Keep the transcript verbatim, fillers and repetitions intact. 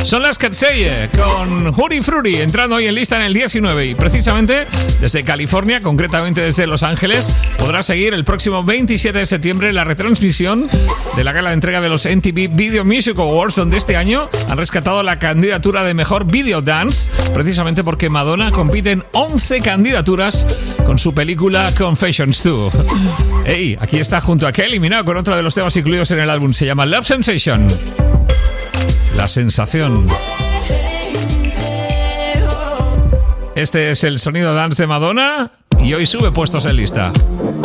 Son las Katseye con Huri Fruity, entrando hoy en lista en el diecinueve. Y precisamente desde California, concretamente desde Los Ángeles, podrás seguir el próximo veintisiete de septiembre la retransmisión de la gala de entrega de los M T V Video Music Awards, donde este año han rescatado la candidatura de Mejor Video Dance, precisamente porque Madonna compite en once candidaturas con su película Confessions dos. Hey, aquí está junto a Kylie Minogue con otro de los temas incluidos en el álbum, se llama Love Sensation. La sensación. Este es el sonido dance de Madonna y hoy sube puestos en lista.